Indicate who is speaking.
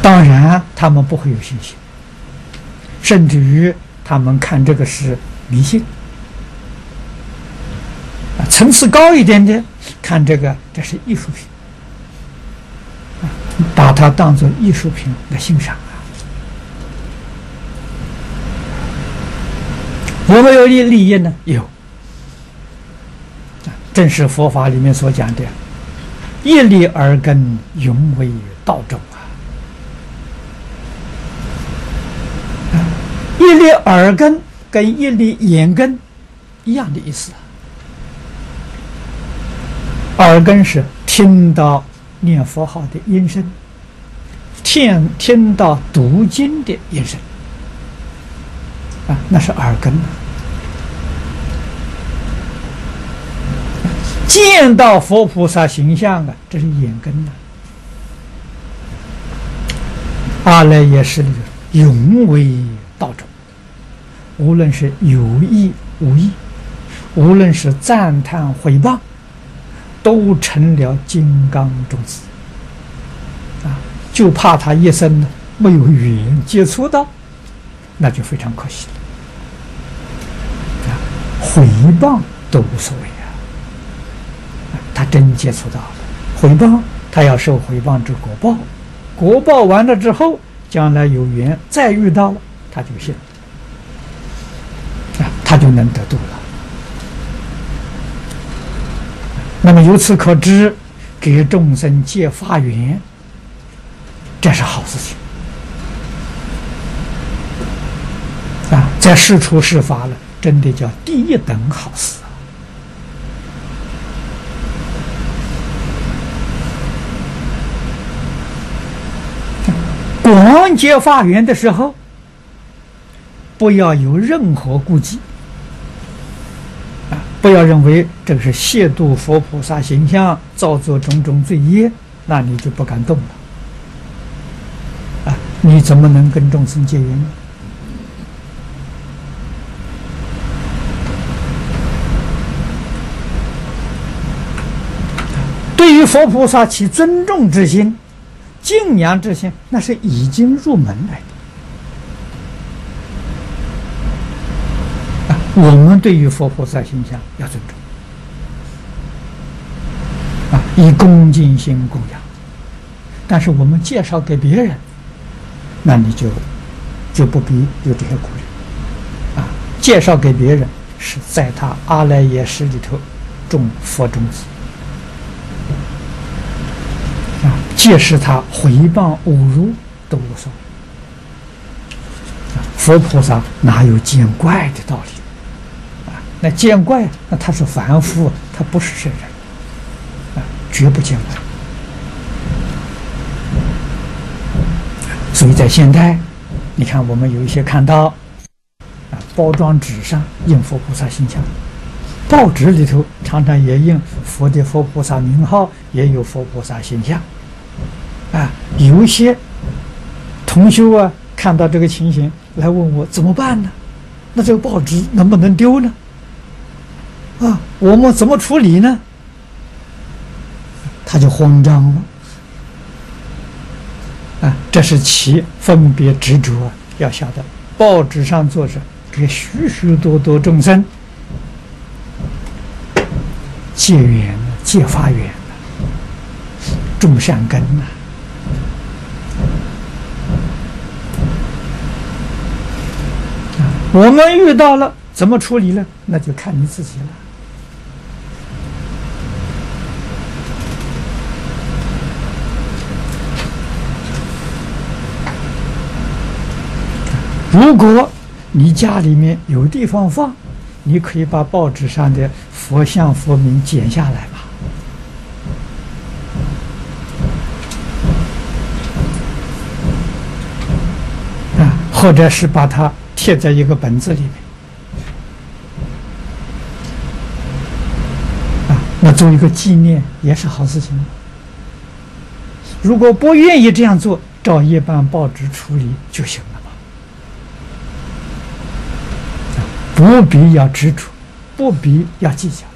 Speaker 1: 当然他们不会有信心，甚至于他们看这个是迷信。层次高一点的看这是艺术品，把它当作艺术品来欣赏啊。有没有利益呢？有。正是佛法里面所讲的“一粒耳根，永为道种”啊。一粒耳根跟一粒眼根一样的意思。耳根是听到念佛号的音声，听到读经的音声啊，那是耳根。见到佛菩萨形象啊，这是眼根呐。阿赖耶识里永为道种，无论是有意无意，无论是赞叹毁谤，都成了金刚种子啊！就怕他一生呢没有缘接触到，那就非常可惜了啊！毁谤都无所谓啊，他真接触到了毁谤，他要受毁谤之果报，果报完了之后，将来有缘再遇到了，他就信啊，他就能得度了。那么由此可知，给众生结法缘，这是好事情啊！在世出世法了，真的叫第一等好事啊！广结法缘的时候，不要有任何顾忌。不要认为这个是亵渎佛菩萨形象，造作种种罪业，那你就不敢动了啊！你怎么能跟众生结缘呢？对于佛菩萨起尊重之心、敬仰之心，那是已经入门来的。我们对于佛菩萨形象要尊重啊，以恭敬心供养。但是我们介绍给别人，那你就不必有这些顾虑啊。介绍给别人是在他阿赖耶识里头种佛种子啊，即使他毁谤侮辱都无所谓啊。佛菩萨哪有见怪的道理？那见怪，那他是凡夫，他不是圣人啊，绝不见怪。所以在现代，你看我们有一些看到啊，包装纸上印佛菩萨形象，报纸里头常常也印佛的佛菩萨名号，也有佛菩萨形象啊。有一些同修啊，看到这个情形来问我怎么办呢？那这个报纸能不能丢呢？啊，我们怎么处理呢？他就慌张了。啊，这是其分别执着，要晓得，报纸上作者给许许多多众生结缘、结法缘、种善根呐。我们遇到了怎么处理呢？那就看你自己了。如果你家里面有地方放，你可以把报纸上的佛像佛名剪下来吧，啊，或者是把它贴在一个本子里面，啊，那做一个纪念也是好事情。如果不愿意这样做，照一般报纸处理就行了。不必要执着，不必要计较。